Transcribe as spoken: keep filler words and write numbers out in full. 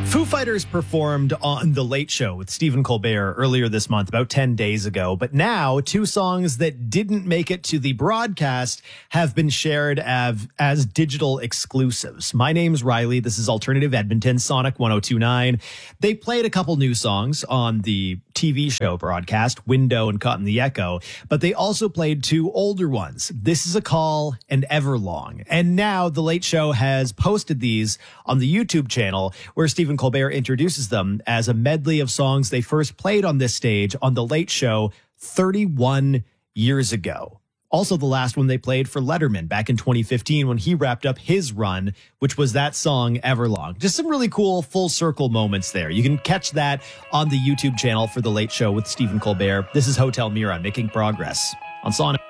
Foo Fighters performed on The Late Show with Stephen Colbert earlier this month, about ten days ago. But now, two songs that didn't make it to the broadcast have been shared as, as digital exclusives. My name's Riley. This is Alternative Edmonton, Sonic one oh two point nine. They played a couple new songs on the T V show broadcast, Window and Caught in the Echo, but they also played two older ones, This Is a Call and Everlong. And now The Late Show has posted these on the YouTube channel, where Stephen Colbert introduces them as a medley of songs they first played on this stage on The Late Show thirty-one years ago. Also the last one they played for Letterman back in twenty fifteen when he wrapped up his run, which was that song Everlong. Just some really cool full circle moments there. You can catch that on the YouTube channel for The Late Show with Stephen Colbert. This is Hotel Mira making progress on Sonic.